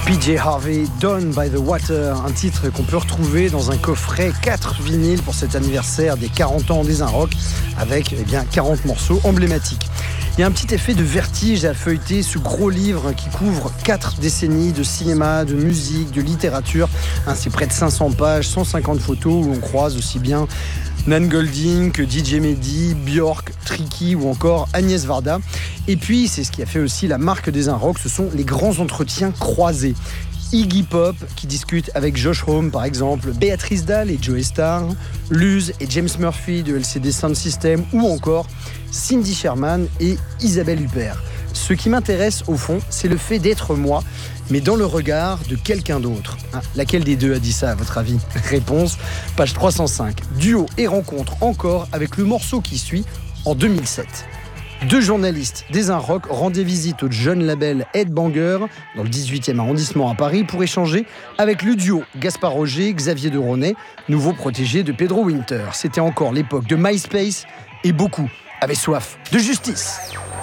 PJ Harvey, Done by the Water, un titre qu'on peut retrouver dans un coffret 4 vinyles pour cet anniversaire des 40 ans des Rock, avec 40 morceaux emblématiques. Il y a un petit effet de vertige à feuilleter ce gros livre qui couvre 4 décennies de cinéma, de musique, de littérature. C'est près de 500 pages, 150 photos où on croise aussi bien Nan Golding que DJ Mehdi, Björk, Tricky ou encore Agnès Varda. Et puis, c'est ce qui a fait aussi la marque des Rock, ce sont les grands entretiens croisés. Iggy Pop qui discute avec Josh Homme par exemple, Béatrice Dalle et Joey Starr, Luz et James Murphy de LCD Sound System ou encore Cindy Sherman et Isabelle Huppert. Ce qui m'intéresse au fond, c'est le fait d'être moi, mais dans le regard de quelqu'un d'autre. Laquelle des deux a dit ça à votre avis ? Réponse, page 305. Duo et rencontre encore avec le morceau qui suit en 2007. 2 journalistes des Rock rendaient visite au jeune label Headbanger dans le 18e arrondissement à Paris pour échanger avec le duo Gaspard Roger, Xavier de Ronay, nouveau protégé de Pedro Winter. C'était encore l'époque de MySpace et beaucoup avaient soif de justice.